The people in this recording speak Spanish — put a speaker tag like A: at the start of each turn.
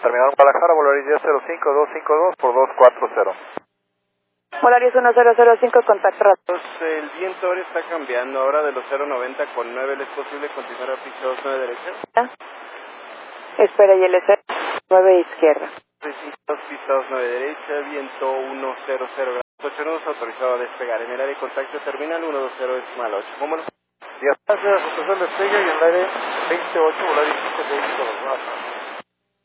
A: terminal Guadalajara, Volaris 105-252 por 240.
B: Volaris 1005, contacto rápido.
C: El viento ahora está cambiando, ahora de los 090 con 9, ¿le es posible continuar a pista 29 derecha?
B: Espera, y LC 9 izquierda.
C: 352 pista 29 derecha, viento 100 grados, 8 nudos autorizado a despegar. En el área de contacto terminal 120-8. ¿Cómo no?
A: 10 gracias, autorizado el despegue y en el aire 28, Volaris 562.